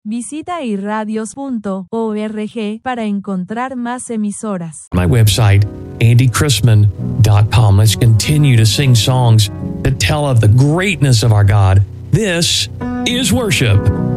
Visita irradios.org para encontrar más emisoras. My website, andychrisman.com. Let's continue to sing songs that tell of the greatness of our God. This is worship.